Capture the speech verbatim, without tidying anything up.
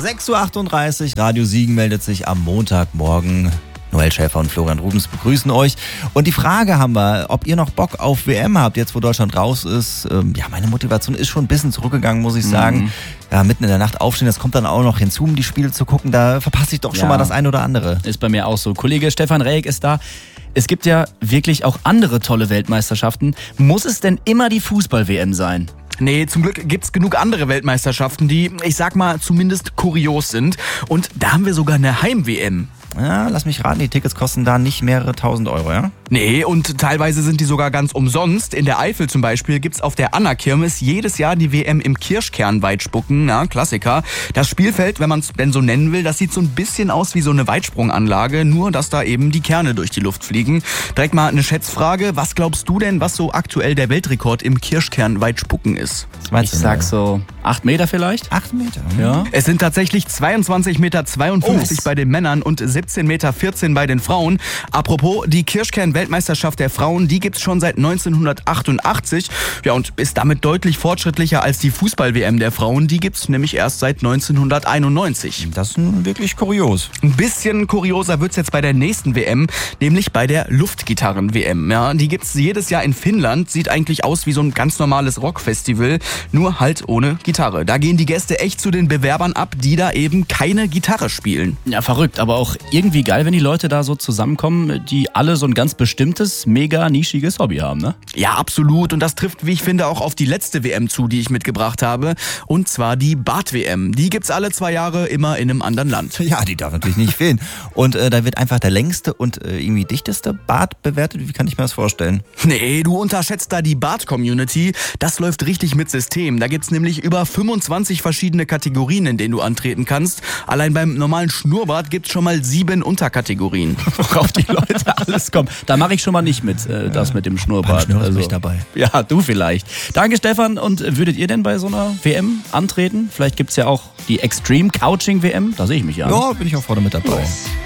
sechs Uhr achtunddreißig, Radio Siegen meldet sich am Montagmorgen. Noel Schäfer und Florian Rubens begrüßen euch. Und die Frage haben wir, ob ihr noch Bock auf W M habt, jetzt wo Deutschland raus ist. Ähm, ja, meine Motivation ist schon ein bisschen zurückgegangen, muss ich sagen. Mhm. Ja, mitten in der Nacht aufstehen, das kommt dann auch noch hinzu, um die Spiele zu gucken. Da verpasse ich doch schon ja. mal das ein oder andere. Ist bei mir auch so. Kollege Stefan Rehek ist da. Es gibt ja wirklich auch andere tolle Weltmeisterschaften. Muss es denn immer die Fußball-W M sein? Nee, zum Glück gibt's genug andere Weltmeisterschaften, die, ich sag mal, zumindest kurios sind. Und da haben wir sogar eine Heim-W M. Ja, lass mich raten, die Tickets kosten da nicht mehrere tausend Euro, ja? Nee, und teilweise sind die sogar ganz umsonst. In der Eifel zum Beispiel gibt's auf der Anna-Kirmes jedes Jahr die W M im Kirschkern-Weitspucken, ja, Klassiker. Das Spielfeld, wenn man es denn so nennen will, das sieht so ein bisschen aus wie so eine Weitsprunganlage, nur dass da eben die Kerne durch die Luft fliegen. Direkt mal eine Schätzfrage, was glaubst du denn, was so aktuell der Weltrekord im Kirschkern-Weitspucken ist? Ich sag so acht Meter vielleicht? Acht Meter? Ja. Es sind tatsächlich zweiundzwanzig Komma zweiundfünfzig oh. bei den Männern und siebzehn Komma vierzehn Meter bei den Frauen. Apropos, die Kirschkern-Weltmeisterschaft der Frauen, die gibt's schon seit neunzehnhundertachtundachtzig. Ja, und ist damit deutlich fortschrittlicher als die Fußball-W M der Frauen. Die gibt's nämlich erst seit neunzehnhunderteinundneunzig. Das ist wirklich kurios. Ein bisschen kurioser wird's jetzt bei der nächsten W M, nämlich bei der Luftgitarren-W M. Ja, die gibt's jedes Jahr in Finnland. Sieht eigentlich aus wie so ein ganz normales Rockfestival, nur halt ohne Gitarre. Da gehen die Gäste echt zu den Bewerbern ab, die da eben keine Gitarre spielen. Ja, verrückt, aber auch irgendwie geil, wenn die Leute da so zusammenkommen, die alle so ein ganz bestimmtes, mega nischiges Hobby haben, ne? Ja, absolut. Und das trifft, wie ich finde, auch auf die letzte W M zu, die ich mitgebracht habe. Und zwar die Bad-W M. Die gibt's alle zwei Jahre immer in einem anderen Land. Ja, die darf natürlich nicht fehlen. Und äh, da wird einfach der längste und äh, irgendwie dichteste Bad bewertet. Wie kann ich mir das vorstellen? Nee, du unterschätzt da die Bad-Community. Das läuft richtig mit System. Da gibt's nämlich über fünfundzwanzig verschiedene Kategorien, in denen du antreten kannst. Allein beim normalen Schnurrbart gibt's schon mal sieben Unterkategorien. Worauf die Leute alles kommen. Da mache ich schon mal nicht mit, äh, das ja. mit dem Schnurrbart. Beim also, bin ich dabei. Ja, du vielleicht. Danke, Stefan. Und würdet ihr denn bei so einer W M antreten? Vielleicht gibt's ja auch die Extreme Couching W M. Da sehe ich mich ja. Ja, bin ich auch vorne mit dabei. Oh.